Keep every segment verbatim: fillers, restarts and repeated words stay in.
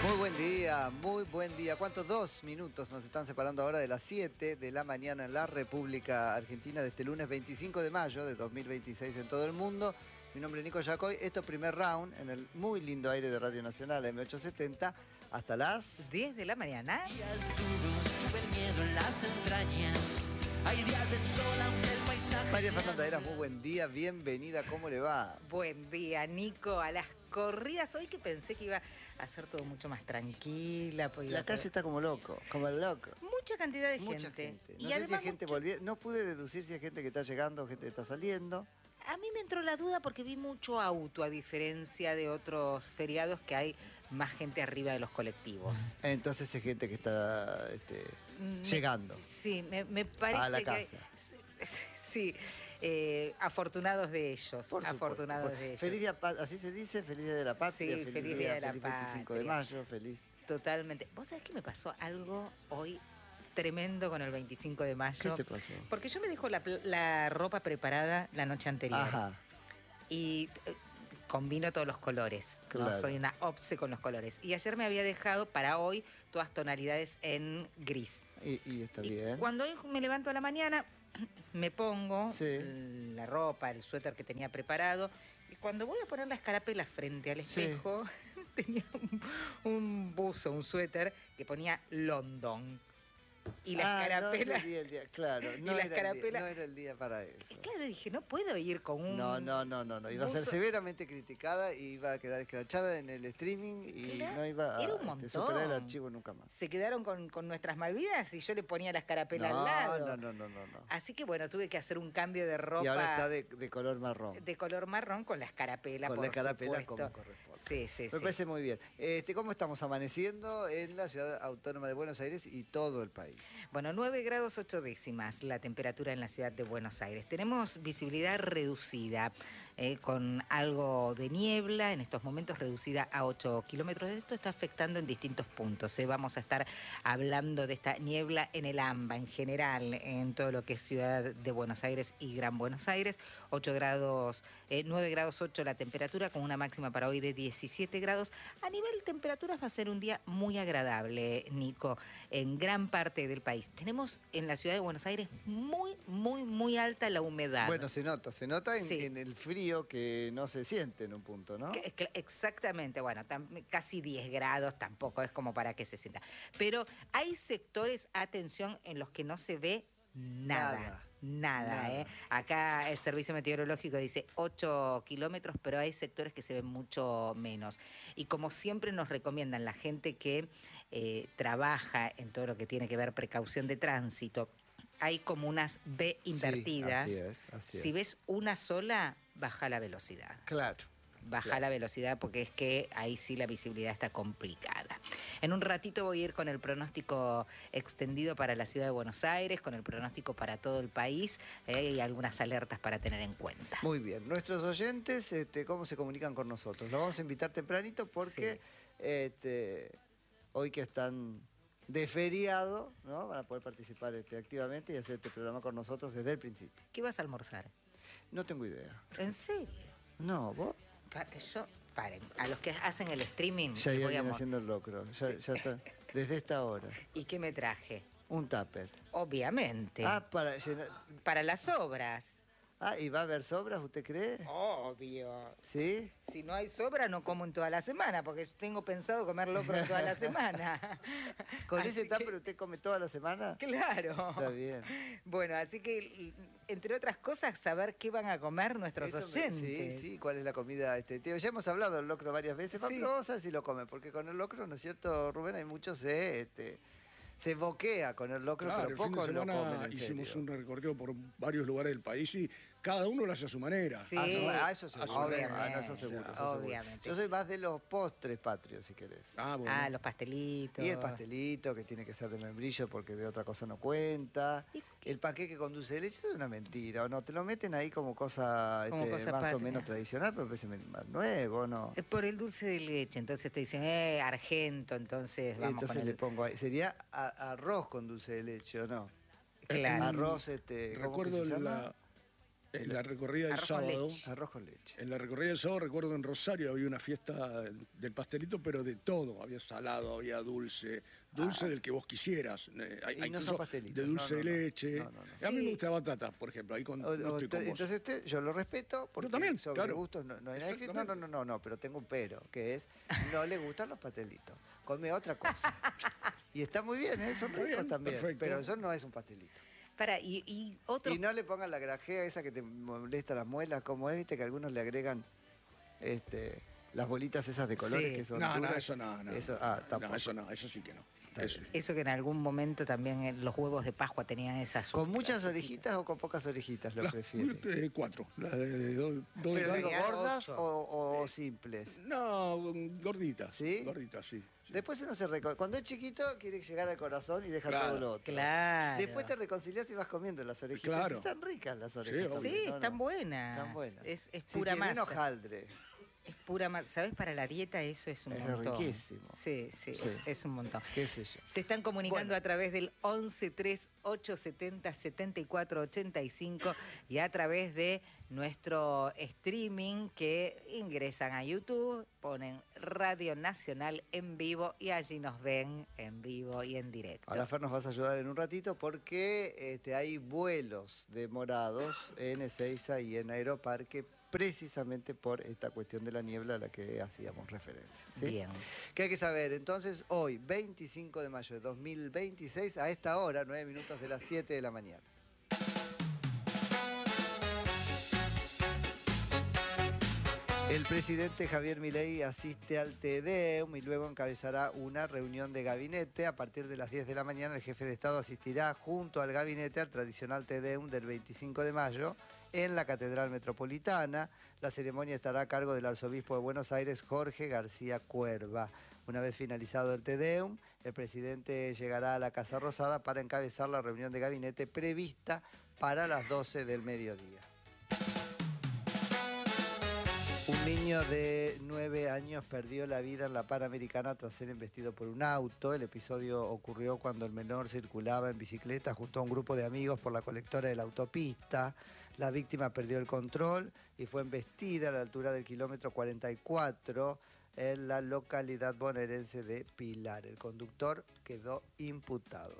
Muy buen día, muy buen día. ¿Cuántos? Dos minutos nos están separando ahora de las siete de la mañana en la República Argentina de este lunes veinticinco de mayo de dos mil veintiséis en todo el mundo. Mi nombre es Nico Yacoy. Esto es Primer Round en el muy lindo aire de Radio Nacional M ochocientos setenta hasta las diez de la mañana. Días duros, tuve el miedo en las entrañas. Hay días de sol aunque el paisaje María sea Fernanda Heras, muy duro. buen día, bienvenida, ¿cómo le va? Buen día, Nico, a las corridas. Hoy que pensé que iba a ser todo mucho más tranquila. pues iba La a calle poder- está como loco, como el loco. Mucha cantidad de Mucha gente. gente. No Y sé si además hay gente mucho- volviendo. No pude deducir si hay gente que está llegando o gente que está saliendo. A mí me entró la duda porque vi mucho auto, a diferencia de otros feriados que hay más gente arriba de los colectivos. Entonces hay gente que está este, Me- llegando. Sí, me, me parece A la que... Sí, eh, afortunados de ellos, Por supuesto, afortunados por- de ellos. Feliz día, pa- así se dice, feliz día de la patria, Sí, feliz, feliz día, día de la feliz veinticinco de patria. mayo, feliz. Totalmente. ¿Vos sabés que me pasó algo hoy tremendo con el veinticinco de ¿Qué mayo? te pasó? Porque yo me dejo la, pl- la ropa preparada la noche anterior. Ajá, Y eh, combino todos los colores. Claro. ¿no? Soy una obse con los colores. Y ayer me había dejado para hoy todas tonalidades en gris. y, y está Y bien. cuando hoy me levanto a la mañana, me pongo Sí. la ropa, el suéter que tenía preparado. Y cuando voy a poner la escarapela frente al Sí. espejo, tenía un, un buzo, un suéter que ponía London. Y la Ah, escarapela... No era el día, claro, no, la era el escarapela- día, no era el día para eso. Y claro, dije, no puedo ir con un... No, no, no, no, no. Iba a ser buzo- severamente criticada y iba a quedar escrachada en el streaming y Claro, no iba a era un este, montón. superar el archivo nunca más. Se quedaron con, con nuestras malvidas y yo le ponía la escarapela No, al lado. no, no, no, no, no. Así que bueno, tuve que hacer un cambio de ropa Y ahora está de, de color marrón. de color marrón con la escarapela, Con por la escarapela supuesto. como corresponde. Sí, sí, Me sí. parece muy bien. Este, ¿Cómo estamos amaneciendo en la ciudad autónoma de Buenos Aires y todo el país? Bueno, nueve grados ocho décimas la temperatura en la ciudad de Buenos Aires. Tenemos visibilidad reducida, eh, con algo de niebla, en estos momentos reducida a ocho kilómetros. Esto está afectando en distintos puntos. eh. Vamos a estar hablando de esta niebla en el AMBA, en general, en todo lo que es ciudad de Buenos Aires y Gran Buenos Aires. ocho grados, eh, nueve grados ocho la temperatura, con una máxima para hoy de diecisiete grados. A nivel temperaturas va a ser un día muy agradable, Nico, en gran parte del país. Tenemos en la ciudad de Buenos Aires muy, muy, muy alta la humedad. Bueno, se nota, se nota en, Sí. en el frío que no se siente en un punto, ¿no? Que- que- Exactamente, bueno, tam- casi diez grados tampoco es como para que se sienta. Pero hay sectores, atención, en los que no se ve nada. Nada. Nada, Nada. ¿eh? Acá el servicio meteorológico dice ocho kilómetros, pero hay sectores que se ven mucho menos. Y como siempre nos recomiendan la gente que eh, trabaja en todo lo que tiene que ver precaución de tránsito, hay como unas B invertidas. Sí, así es, así si es. ves una sola, baja la velocidad. Claro. Baja Claro. la velocidad porque es que ahí sí la visibilidad está complicada. En un ratito voy a ir con el pronóstico extendido para la ciudad de Buenos Aires, con el pronóstico para todo el país eh, y algunas alertas para tener en cuenta. Muy bien. Nuestros oyentes, este, ¿cómo se comunican con nosotros? Los vamos a invitar tempranito porque este, hoy que están de feriado, ¿no? Van a poder participar este, activamente y hacer este programa con nosotros desde el principio. ¿Qué vas a almorzar? No tengo idea. ¿En serio? No, vos Pa- Yo, paren, a los que hacen el streaming ya les voy a vienen mo- haciendo el locro. Ya, ya está. Desde esta hora. ¿Y qué me traje? Un tupper. Obviamente. Ah, para llenar. Para las obras. Ah, ¿y va a haber sobras, usted cree? Obvio. ¿Sí? Si no hay sobra, no como en toda la semana, porque yo tengo pensado comer locro en toda la semana. ¿Con Así ese que- tupper usted come toda la semana? Claro. Está bien. Bueno, así que, entre otras cosas, saber qué van a comer nuestros Eso me- oyentes. sí, sí, cuál es la comida este tío. Ya hemos hablado del locro varias veces, Sí. pero vamos a ver si lo comen, porque con el locro, ¿no es cierto, Rubén? Hay muchos se, este, se boquea con el locro, Claro, pero el fin de pocos lo semana comen en hicimos serio. un recorrido por varios lugares del país y cada uno lo hace a su manera. Sí. Ah, eso, ah, eso seguro. Obviamente. Ah, no, eso seguro, eso seguro. Obviamente. Yo soy más de los postres patrios, si querés. Ah, bueno. Ah, los pastelitos. Y el pastelito, que tiene que ser de membrillo porque de otra cosa no cuenta. ¿Y El panqueque con dulce de leche es una mentira, ¿o no? Te lo meten ahí como cosa, Como este, cosa más o patria. menos tradicional, pero parece más nuevo, ¿no? Es por el dulce de leche, entonces te dicen, eh, argento, entonces vamos Entonces con le el... pongo ahí. Sería a- arroz con dulce de leche, ¿o no? Claro. Arroz, este, ¿cómo que Recuerdo se llama? la, En la recorrida del Arroz con sábado, leche. Arroz con leche. en la recorrida del sábado, recuerdo en Rosario había una fiesta del pastelito, pero de todo. Había salado, había dulce, dulce Ah. del que vos quisieras. Eh, hay- Y hay no son incluso pastelitos, de dulce no, no, de no. leche. No, no, no. A mí Sí. me gusta batata, por ejemplo. Ahí con, O- no o estoy te- con vos. entonces te- yo lo respeto porque Yo también, sobre claro. gustos no, no hay nada escrito. No, no, Exactamente. no, no, no, pero tengo un pero, que es no le gustan los pastelitos. Come otra cosa. Y está muy bien, ¿eh? Son Está ricos bien, también, perfecto. pero eso no es un pastelito. Para, y, y otro. Y no le pongan la grajea esa que te molesta las muelas, como es, viste que algunos le agregan este, las bolitas esas de colores Sí. que son No, no, duras. eso no, no. Eso, ah, no, tampoco. eso no, eso sí que no. Eso. Eso que en algún momento también eh, los huevos de Pascua tenían esas ¿Con sustancias. muchas orejitas o con pocas orejitas lo Las- prefiere? eh, cuatro. La de, de do- dos ¿Pero de digo, agregar gordas ocho. o, o simples? No, gorditas. ¿Sí? Gorditas, sí. sí. Después uno se reconcilia. Cuando es chiquito quiere llegar al corazón y deja Claro. todo lo otro. Claro. Después te reconcilias y vas comiendo las orejitas. Claro. Están ricas las orejas. obvio. Sí, ¿no? ¿no? están buenas. Están buenas. Es, es Si pura tienen masa. hojaldre. Es pura masa. ¿Sabes? Para la dieta eso es un Es montón. riquísimo. Sí, sí, Sí. Es, es un montón. ¿Qué sé yo? Se están comunicando Bueno. a través del once tres ocho setenta setenta y cuatro ochenta y cinco y a través de nuestro streaming que ingresan a YouTube, ponen Radio Nacional en vivo y allí nos ven en vivo y en directo. Ahora, Fer, nos vas a ayudar en un ratito porque este, hay vuelos demorados en Ezeiza y en Aeroparque precisamente por esta cuestión de la niebla a la que hacíamos referencia. ¿sí? Bien. ¿Qué hay que saber? Entonces, hoy, veinticinco de mayo de dos mil veintiséis, a esta hora, nueve minutos de las siete de la mañana. El presidente Javier Milei asiste al TEDEUM y luego encabezará una reunión de gabinete. A partir de las diez de la mañana el jefe de Estado asistirá junto al gabinete al tradicional TEDEUM del veinticinco de mayo en la Catedral Metropolitana. La ceremonia estará a cargo del arzobispo de Buenos Aires, Jorge García Cuerva. Una vez finalizado el TEDEUM, el presidente llegará a la Casa Rosada para encabezar la reunión de gabinete prevista para las doce del mediodía. Un niño de nueve años perdió la vida en la Panamericana tras ser embestido por un auto. El episodio ocurrió cuando el menor circulaba en bicicleta junto a un grupo de amigos por la colectora de la autopista. La víctima perdió el control y fue embestida a la altura del kilómetro cuarenta y cuatro en la localidad bonaerense de Pilar. El conductor quedó imputado.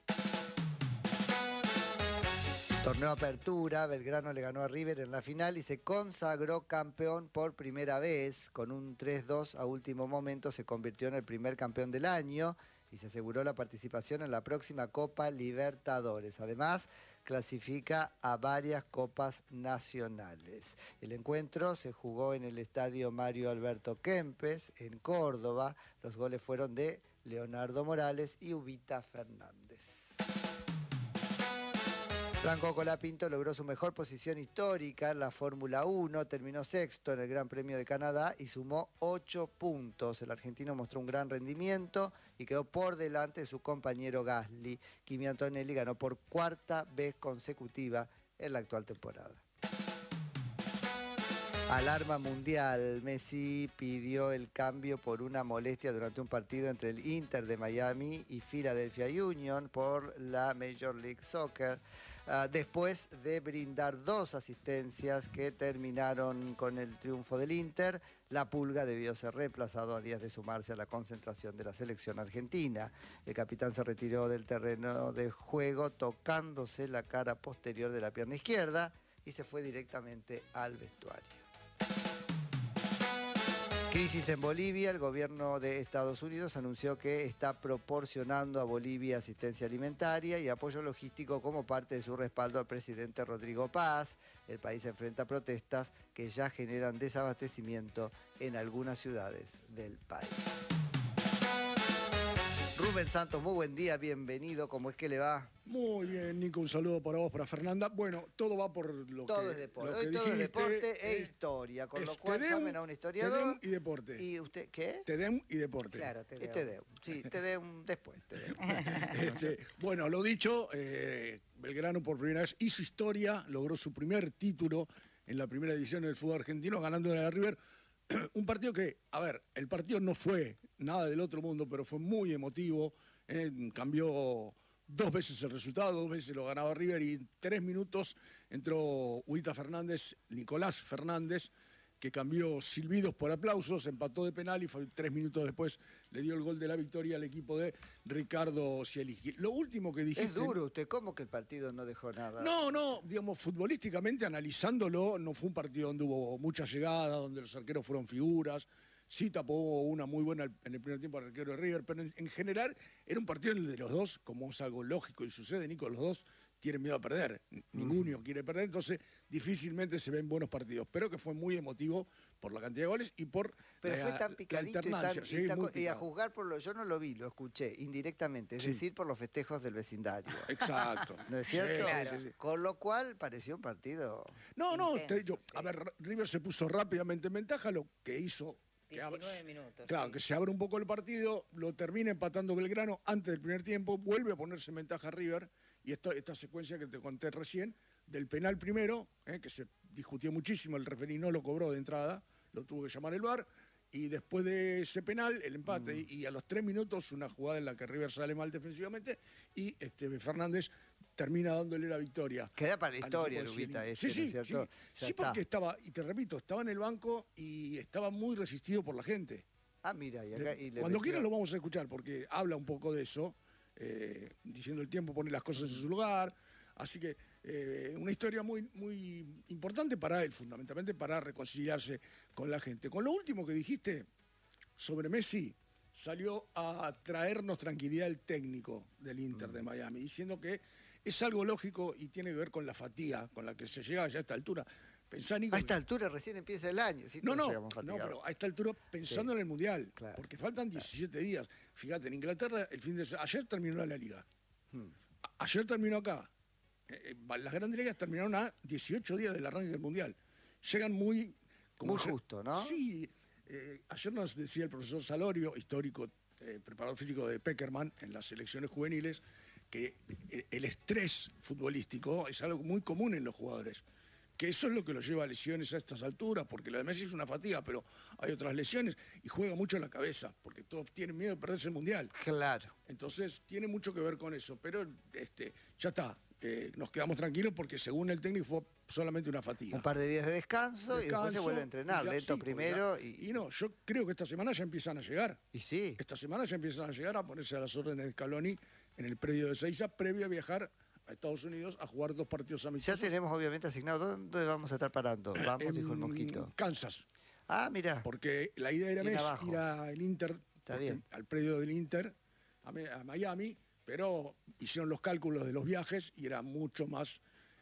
Torneo Apertura, Belgrano le ganó a River en la final y se consagró campeón por primera vez. Con un tres dos a último momento se convirtió en el primer campeón del año y se aseguró la participación en la próxima Copa Libertadores. Además, clasifica a varias copas nacionales. El encuentro se jugó en el estadio Mario Alberto Kempes, en Córdoba. Los goles fueron de Leonardo Morales y Ubita Fernández. Franco Colapinto logró su mejor posición histórica en la Fórmula uno, terminó sexto en el Gran Premio de Canadá y sumó ocho puntos. El argentino mostró un gran rendimiento y quedó por delante de su compañero Gasly. Kimi Antonelli ganó por cuarta vez consecutiva en la actual temporada. Alarma mundial. Messi pidió el cambio por una molestia durante un partido entre el Inter de Miami y Philadelphia Union por la Major League Soccer. Uh, después de brindar dos asistencias que terminaron con el triunfo del Inter, la Pulga debió ser reemplazado a días de sumarse a la concentración de la selección argentina. El capitán se retiró del terreno de juego tocándose la cara posterior de la pierna izquierda y se fue directamente al vestuario. Crisis en Bolivia. El gobierno de Estados Unidos anunció que está proporcionando a Bolivia asistencia alimentaria y apoyo logístico como parte de su respaldo al presidente Rodrigo Paz. El país enfrenta protestas que ya generan desabastecimiento en algunas ciudades del país. Rubén Santos, muy buen día, bienvenido. ¿Cómo es que le va? Muy bien, Nico, un saludo para vos, para Fernanda. Bueno, todo va por lo Todo que es deporte. lo Hoy que todo es dijiste, deporte e eh, historia, con es lo cual TEDEUM, llamen a un historiador. TEDEUM y deporte. ¿Y usted qué? TEDEUM y deporte. Claro, te Es veo. TEDEUM. Sí, TEDEUM después. TEDEUM. Este, bueno, lo dicho, eh, Belgrano por primera vez hizo historia, logró su primer título en la primera edición del fútbol argentino, ganando a River. Un partido que, a ver, el partido no fue nada del otro mundo, pero fue muy emotivo. Eh, cambió dos veces el resultado, dos veces lo ganaba River y en tres minutos entró Huita Fernández, Nicolás Fernández, que cambió silbidos por aplausos, empató de penal y fue tres minutos después le dio el gol de la victoria al equipo de Ricardo Scieliski. Lo último que dijiste... Es duro usted, ¿cómo que el partido no dejó nada? No, no, digamos, futbolísticamente analizándolo, no fue un partido donde hubo mucha llegada, donde los arqueros fueron figuras. Sí tapó una muy buena en el primer tiempo al arquero de River, pero en, en general era un partido en el de los dos, como es algo lógico y sucede, Nico, los dos tienen miedo a perder, ninguno mm. quiere perder, entonces difícilmente se ven buenos partidos, pero que fue muy emotivo por la cantidad de goles y por pero la, fue tan picadito la alternancia. Y, tan, sí, y, tan, y a picado. juzgar por lo, yo no lo vi, lo escuché indirectamente, es sí. decir, por los festejos del vecindario. Exacto. ¿No es cierto? Sí, claro. sí, sí, sí. Con lo cual pareció un partido... No, no, intenso, te digo, sí. a ver, River se puso rápidamente en ventaja, lo que hizo... diecinueve minutos. Claro, sí. que se abre un poco el partido, lo termina empatando Belgrano antes del primer tiempo, vuelve a ponerse en ventaja River, y esta, esta secuencia que te conté recién, del penal primero, eh, que se discutió muchísimo, el referí no lo cobró de entrada, lo tuvo que llamar el V A R, y después de ese penal, el empate, mm. y, y a los tres minutos una jugada en la que River sale mal defensivamente, y este, Fernández termina dándole la victoria. Queda para la historia, Lubita. Este, sí, sí, ¿no es sí, cierto? sí Ya porque está. estaba, y te repito, estaba en el banco y estaba muy resistido por la gente. Ah, mira, y acá... Y le Cuando metió... quieras lo vamos a escuchar, porque habla un poco de eso, eh, diciendo el tiempo pone las cosas en su lugar, así que eh, una historia muy, muy importante para él, fundamentalmente para reconciliarse con la gente. Con lo último que dijiste sobre Messi, salió a traernos tranquilidad el técnico del Inter mm. de Miami, diciendo que es algo lógico y tiene que ver con la fatiga con la que se llega ya a esta altura. Pensá, Nico, a esta altura recién empieza el año. Si no, no, no, no, pero a esta altura pensando sí. en el Mundial, claro, porque faltan diecisiete claro. días. Fíjate, en Inglaterra el fin de semana, ayer terminó la Liga. Hmm. A ayer terminó acá. Eh, las grandes ligas terminaron a dieciocho días del arranque del Mundial. Llegan muy... Como muy justo, ¿no? Sí. Eh, ayer nos decía el profesor Salorio, histórico eh, preparador físico de Peckerman en las selecciones juveniles, que el estrés futbolístico es algo muy común en los jugadores. Que eso es lo que los lleva a lesiones a estas alturas, porque lo de Messi es una fatiga, pero hay otras lesiones y juega mucho la cabeza, porque todos tienen miedo de perderse el Mundial. Claro. Entonces tiene mucho que ver con eso, pero este, ya está, eh, nos quedamos tranquilos porque según el técnico fue solamente una fatiga. Un par de días de descanso, descanso y después se vuelve a entrenar, ya, lento sí, primero. Ya, y... y no, yo creo que esta semana ya empiezan a llegar. Y sí. Esta semana ya empiezan a llegar a ponerse a las órdenes de Scaloni en el predio de Seiza, previo a viajar a Estados Unidos a jugar dos partidos amistosos. Ya tenemos obviamente asignado. ¿Dónde vamos a estar parando? Vamos, en dijo el Mosquito. Kansas. Ah, mira. Porque la idea era mes, ir al Inter, Está bien. al predio del Inter, a, a Miami, pero hicieron los cálculos de los viajes y era mucho más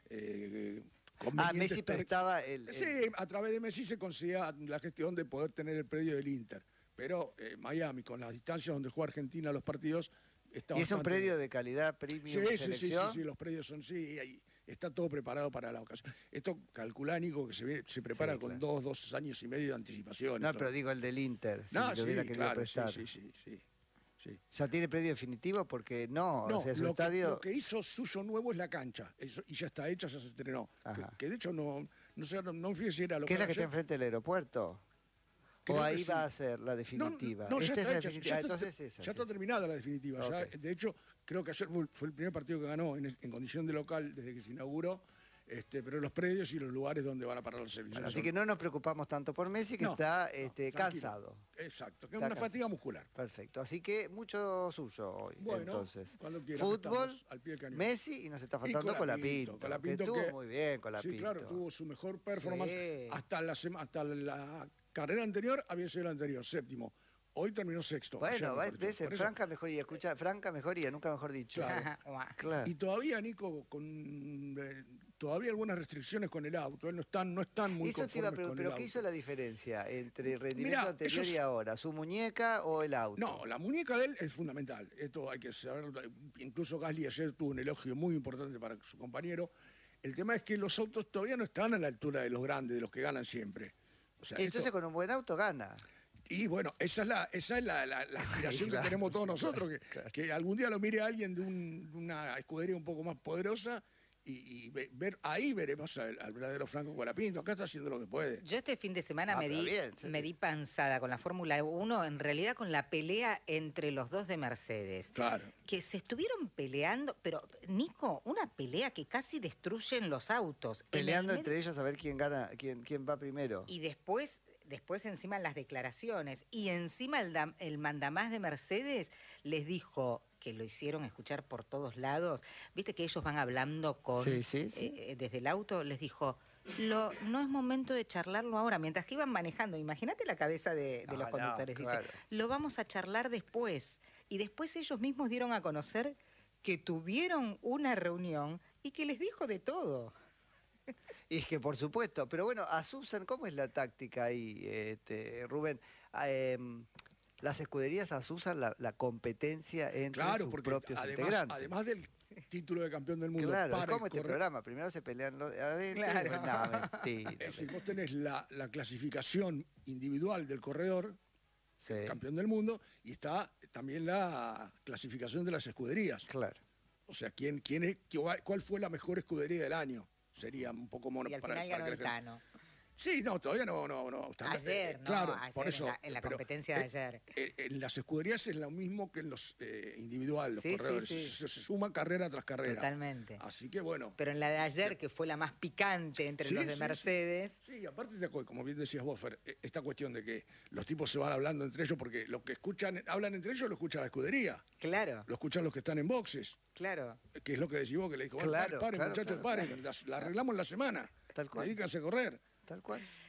eh, conveniente. Ah, Messi estar... prestaba el, el... Sí, a través de Messi se conseguía la gestión de poder tener el predio del Inter. Pero eh, Miami, con las distancias donde juega Argentina los partidos... Está y es bastante... un predio de calidad premium sí, sí, selección. Sí, sí, sí, los predios son, sí, ahí está todo preparado para la ocasión. Esto calcula, Nico, que se, viene, se prepara sí, con claro. dos, dos años y medio de anticipación. No, esto. pero digo el del Inter, si no, lo sí, hubiera querido claro, prestar. Sí, sí, sí, sí. ¿Ya tiene predio definitivo? Porque no, no o sea, su lo, estadio... que, lo que hizo suyo nuevo es la cancha, eso, y ya está hecha, ya se estrenó. Que, que de hecho no, no sé, no, no fíjese si era lo que... ¿Qué es la que ayer. está enfrente del aeropuerto? Creo o ahí sí. va a ser la definitiva. No, no, Esta ya, es está la hecha, definitiva. ya, Ah, entonces está, esa, ya sí. está terminada la definitiva. Okay. Ya, de hecho, creo que ayer fue, fue el primer partido que ganó en, en condición de local desde que se inauguró. Este, pero los predios y los lugares donde van a parar los servicios. Bueno, así son... que no nos preocupamos tanto por Messi, que no, está este, no, cansado. Exacto, que está es una cansado. fatiga muscular. Perfecto, así que mucho suyo hoy. Bueno, entonces, cuando quiera, fútbol, al pie del cañón. Messi y nos está faltando Colapinto, Colapinto, que estuvo que, muy bien Colapinto. Sí, claro, tuvo su mejor performance. Sí. Hasta, la sema, hasta la carrera anterior había sido el anterior, séptimo. Hoy terminó sexto. Bueno, va, por ves, por franca mejoría, escucha, franca mejoría, nunca mejor dicho. Claro. Claro. Y todavía, Nico, con eh, todavía algunas restricciones con el auto. Él no están, no están muy Eso te iba a preguntar, ¿pero qué hizo la diferencia entre el rendimiento Mirá, anterior ellos... y ahora? ¿Su muñeca o el auto? No, la muñeca de él es fundamental. Esto hay que saber. Incluso Gasly ayer tuvo un elogio muy importante para su compañero. El tema es que los autos todavía no están a la altura de los grandes, de los que ganan siempre. O sea, Entonces esto... con un buen auto gana. Y bueno, esa es la, esa es la, la, la aspiración claro, que tenemos todos nosotros, claro, que, claro. que algún día lo mire alguien de un, una escudería un poco más poderosa y, y ve- ver ahí veremos al, al verdadero Franco Colapinto. Acá está haciendo lo que puede. Yo este fin de semana Ah, me, pero di, bien, sí, me sí. di panzada con la Fórmula uno, en realidad con la pelea entre los dos de Mercedes. Claro. Que se estuvieron peleando, pero Nico, una pelea que casi destruyen los autos. En el Peleando med- entre ellos a ver quién gana, quién, quién va primero. Y después, después encima las declaraciones. Y encima el, dam- el mandamás de Mercedes les dijo que lo hicieron escuchar por todos lados. Viste que ellos van hablando con Sí, sí, sí. eh, desde el auto, les dijo, lo, no es momento de charlarlo ahora, mientras que iban manejando. Imagínate la cabeza de, de Ah, los no, conductores. Dice, claro. lo vamos a charlar después. Y después ellos mismos dieron a conocer que tuvieron una reunión y que les dijo de todo. Y es que por supuesto, pero bueno, a Susan, ¿cómo es la táctica ahí, este, Rubén? Ah, em, las escuderías asusan la, la competencia entre Claro, sus porque propios además, integrantes. además del título de campeón del mundo, Claro, es para como el este corre- programa. Primero se pelean los de adentro. Claro. Y después, no, mentira. es decir, vos tenés la, la clasificación individual del corredor, Sí, campeón del mundo, y está también la clasificación de las escuderías. claro. O sea, ¿quién, quién es, ¿cuál fue la mejor escudería del año? Sería un poco mono Y al para, final para ganó que el la gente- Tano. Sí, no, todavía no, no, no. Está- Ayer, eh, no, claro, ayer por eso. en la, en la pero, competencia de eh, ayer. eh, En las escuderías es lo mismo que en los eh, individuales, los Sí, sí, corredores. sí. Se, se suma carrera tras carrera. Totalmente. Así que bueno. Pero en la de ayer, que fue la más picante entre Sí, los de sí, Mercedes, Sí, aparte, de, como bien decías vos, Fer, eh, esta cuestión de que los tipos se van hablando entre ellos, porque lo que escuchan, hablan entre ellos lo escucha la escudería, claro, lo escuchan los que están en boxes, claro. que es lo que decís vos, que le dijo, Claro, paren, claro, muchachos, claro, paren, claro. las- la arreglamos en la semana, Tal cual. dedícanse a correr. Tal cual.